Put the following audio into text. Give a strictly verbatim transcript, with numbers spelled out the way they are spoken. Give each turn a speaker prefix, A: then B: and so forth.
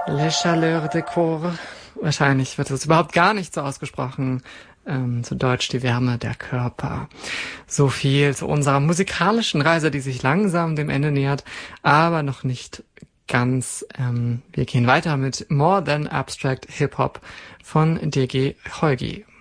A: Le Chaleur de Corps. Wahrscheinlich wird es überhaupt gar nicht so ausgesprochen. Ähm, zu Deutsch die Wärme der Körper. So viel zu unserer musikalischen Reise, die sich langsam dem Ende nähert, aber noch nicht ganz. Ähm, wir gehen weiter mit More Than Abstract Hip Hop von D G Holgi.